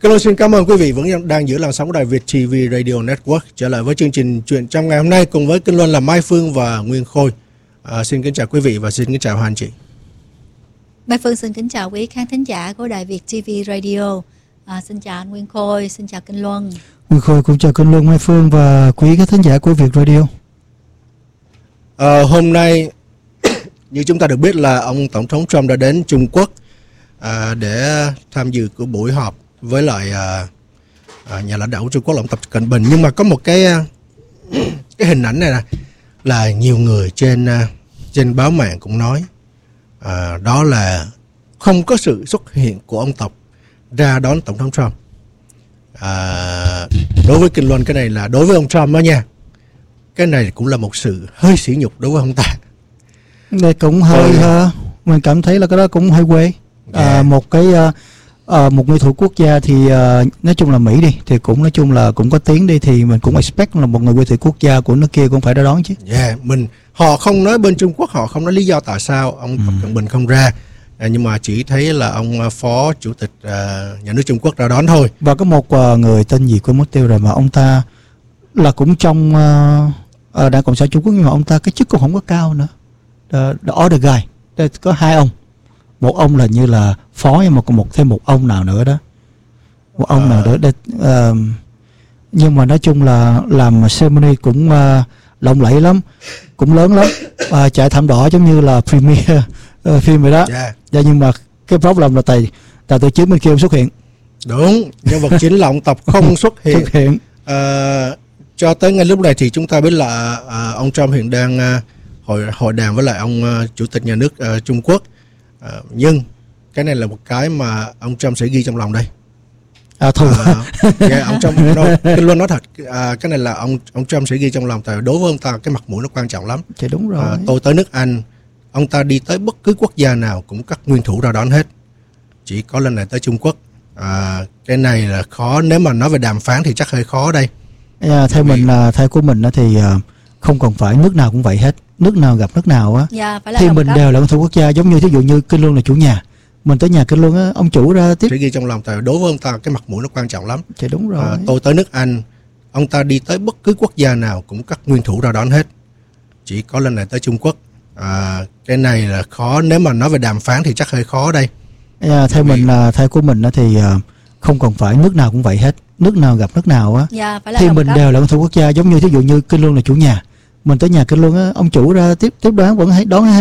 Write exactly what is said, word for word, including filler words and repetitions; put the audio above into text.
Hello, xin cảm ơn quý vị vẫn đang giữ làn sóng của đài Việt ti vi Radio Network. Trở lại với chương trình Chuyện trong ngày hôm nay cùng với Kinh Luân là Mai Phương và Nguyên Khôi. À, xin kính chào quý vị và xin kính chào hai anh chị. Mai Phương xin kính chào quý khán thính giả của đài Việt ti vi Radio. À, xin chào anh Nguyên Khôi, xin chào Kinh Luân. Nguyên Khôi cũng chào Kinh Luân, Mai Phương và quý khán thính giả của Việt Radio. À, hôm nay như chúng ta được biết là ông Tổng thống Trump đã đến Trung Quốc à, để tham dự của buổi họp với lại à, à, nhà lãnh đạo của Trung Quốc là ông Tập Cận Bình. Nhưng mà có một cái cái hình ảnh này nè, là nhiều người trên trên báo mạng cũng nói à, đó là không có sự xuất hiện của ông Tập ra đón Tổng thống Trump. À, đối với Kinh Luân, cái này là đối với ông Trump đó nha, cái này cũng là một sự hơi sỉ nhục đối với ông ta. Đây cũng hơi ừ. uh, mình cảm thấy là cái đó cũng hơi quê. Yeah. À, một cái uh, uh, một nguyên thủ quốc gia thì uh, nói chung là Mỹ đi thì cũng nói chung là cũng có tiếng đi, thì mình cũng expect là một người nguyên thủ quốc gia của nước kia cũng phải ra đón chứ. Yeah, mình họ không nói, bên Trung Quốc họ không nói lý do tại sao ông Tập Cận Bình không ra. À, nhưng mà chỉ thấy là ông phó chủ tịch uh, nhà nước Trung Quốc ra đón thôi. Và có một uh, người tên gì quên mất tiêu rồi, mà ông ta là cũng trong uh, uh, Đảng Cộng sản Trung Quốc, nhưng mà ông ta cái chức cũng không có cao nữa. The, the other guy, Đây, có hai ông, một ông là như là phó, nhưng mà còn một thêm một ông nào nữa đó, một ông à. nào nữa. Đây, uh, nhưng mà nói chung là làm ceremony cũng uh, lộng lẫy lắm, cũng lớn lắm, uh, chạy thảm đỏ giống như là premiere uh, phim vậy đó. Yeah. Yeah, nhưng mà cái problem là tại tại tổ chức bên kia không xuất hiện. Đúng, nhân vật chính là ông Tập không xuất hiện. xuất hiện. Uh, cho tới ngay lúc này thì chúng ta biết là uh, ông Trump hiện đang uh, hội hội đàm với lại ông uh, chủ tịch nhà nước uh, Trung Quốc. Uh, nhưng cái này là một cái mà ông Trump sẽ ghi trong lòng đây. À thôi. Uh, yeah, ông Trump no, cái luôn nói thật, uh, cái này là ông ông Trump sẽ ghi trong lòng, tại đối với ông ta cái mặt mũi nó quan trọng lắm. Thì đúng rồi. Uh, tôi tới nước Anh, ông ta đi tới bất cứ quốc gia nào cũng các nguyên thủ ra đón hết. Chỉ có lần này tới Trung Quốc. À, cái này là khó, nếu mà nói về đàm phán thì chắc hơi khó đây. Yeah, theo mình là theo của mình thì không cần phải nước nào cũng vậy hết, nước nào gặp nước nào á. Yeah, thì mình cấp. đều là nguyên thủ quốc gia, giống như thí dụ như Kinh Luân là chủ nhà, mình tới nhà Kinh Luân á, ông chủ ra tiếp. Sẽ ghi trong lòng, tại đối với ông ta cái mặt mũi nó quan trọng lắm. Thì đúng rồi. À, tôi tới nước Anh, ông ta đi tới bất cứ quốc gia nào cũng các nguyên thủ ra đón hết. Chỉ có lần này tới Trung Quốc. À, cái này là khó, nếu mà nói về đàm phán thì chắc hơi khó đây. Yeah, theo mình là theo của mình thì không cần phải nước nào cũng vậy hết, nước nào gặp nước nào á. Yeah, thì mình cấp. đều là nguyên thủ quốc gia, giống như thí dụ như Kinh Luân là chủ nhà, mình tới nhà Kinh Luân á, ông chủ ra tiếp tiếp đoán vẫn hay đón